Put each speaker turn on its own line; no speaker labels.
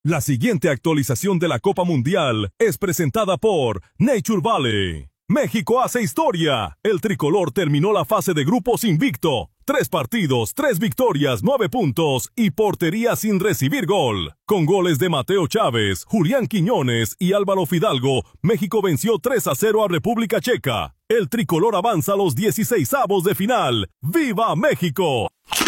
La siguiente actualización de la Copa Mundial es presentada por Nature Valley. México hace historia. El tricolor terminó la fase de grupos invicto. 3 partidos, 3 victorias, 9 puntos y portería sin recibir gol. Con goles de Mateo Chávez, Julián Quiñones y Álvaro Fidalgo, México venció 3-0 a República Checa. El tricolor avanza a los 16avos de final. ¡Viva México!